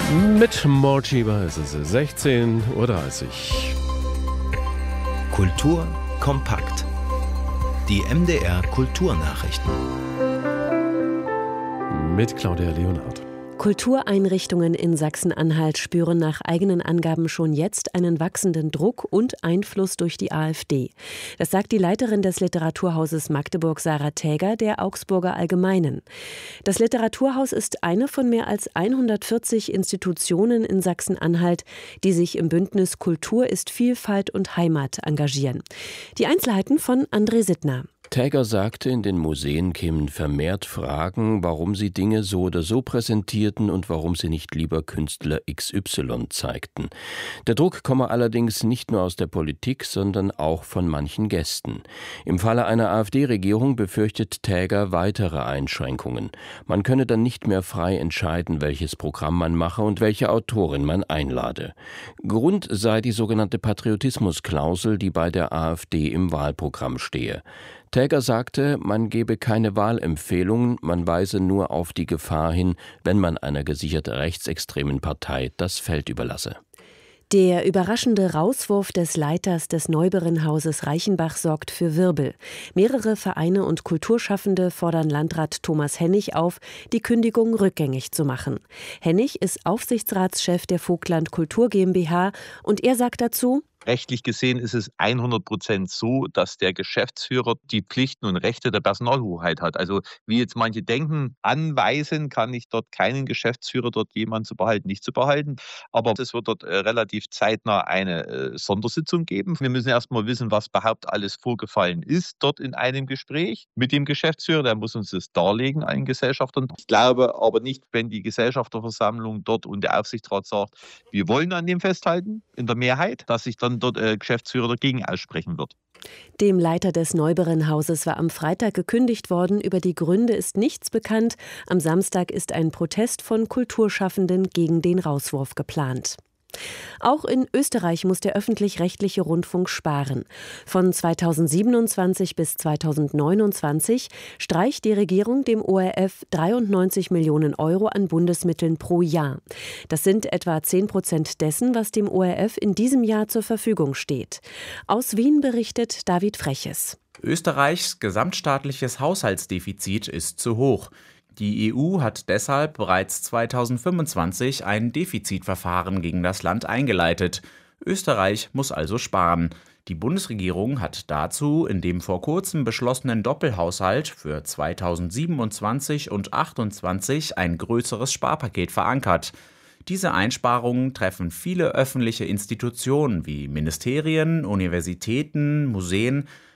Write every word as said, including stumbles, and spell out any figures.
Mit Morchiba ist es sechzehn Uhr dreißig. Kultur kompakt. Die M D R Kulturnachrichten. Mit Claudia Leonhardt. Kultureinrichtungen in Sachsen-Anhalt spüren nach eigenen Angaben schon jetzt einen wachsenden Druck und Einfluss durch die AfD. Das sagt die Leiterin des Literaturhauses Magdeburg, Sarah Täger, der Augsburger Allgemeinen. Das Literaturhaus ist eine von mehr als hundertvierzig Institutionen in Sachsen-Anhalt, die sich im Bündnis Kultur ist Vielfalt und Heimat engagieren. Die Einzelheiten von André Sittner. Täger sagte, in den Museen kämen vermehrt Fragen, warum sie Dinge so oder so präsentierten und warum sie nicht lieber Künstler X Y zeigten. Der Druck komme allerdings nicht nur aus der Politik, sondern auch von manchen Gästen. Im Falle einer AfD-Regierung befürchtet Täger weitere Einschränkungen. Man könne dann nicht mehr frei entscheiden, welches Programm man mache und welche Autorin man einlade. Grund sei die sogenannte Patriotismusklausel, die bei der AfD im Wahlprogramm stehe. Täger sagte, man gebe keine Wahlempfehlungen, man weise nur auf die Gefahr hin, wenn man einer gesichert rechtsextremen Partei das Feld überlasse. Der überraschende Rauswurf des Leiters des Neuberen-Hauses Reichenbach sorgt für Wirbel. Mehrere Vereine und Kulturschaffende fordern Landrat Thomas Hennig auf, die Kündigung rückgängig zu machen. Hennig ist Aufsichtsratschef der Vogtland Kultur GmbH und er sagt dazu: Rechtlich gesehen ist es hundert Prozent so, dass der Geschäftsführer die Pflichten und Rechte der Personalhoheit hat. Also wie jetzt manche denken, anweisen kann ich dort keinen Geschäftsführer, dort jemanden zu behalten, nicht zu behalten. Aber es wird dort äh, relativ zeitnah eine äh, Sondersitzung geben. Wir müssen erstmal wissen, was überhaupt alles vorgefallen ist dort in einem Gespräch mit dem Geschäftsführer. Der muss uns das darlegen, allen Gesellschaftern. Ich glaube aber nicht, wenn die Gesellschafterversammlung dort und der Aufsichtsrat sagt, wir wollen an dem festhalten, in der Mehrheit, dass sich dann dort äh, Geschäftsführer dagegen aussprechen wird. Dem Leiter des Neuberen-Hauses war am Freitag gekündigt worden. Über die Gründe ist nichts bekannt. Am Samstag ist ein Protest von Kulturschaffenden gegen den Rauswurf geplant. Auch in Österreich muss der öffentlich-rechtliche Rundfunk sparen. Von zweitausendsiebenundzwanzig bis zweitausendneunundzwanzig streicht die Regierung dem O R F dreiundneunzig Millionen Euro an Bundesmitteln pro Jahr. Das sind etwa zehn Prozent dessen, was dem O R F in diesem Jahr zur Verfügung steht. Aus Wien berichtet David Freches. Österreichs gesamtstaatliches Haushaltsdefizit ist zu hoch. Die E U hat deshalb bereits zweitausendfünfundzwanzig ein Defizitverfahren gegen das Land eingeleitet. Österreich muss also sparen. Die Bundesregierung hat dazu in dem vor kurzem beschlossenen Doppelhaushalt für zweitausendsiebenundzwanzig und achtundzwanzig ein größeres Sparpaket verankert. Diese Einsparungen treffen viele öffentliche Institutionen wie Ministerien, Universitäten, Museen,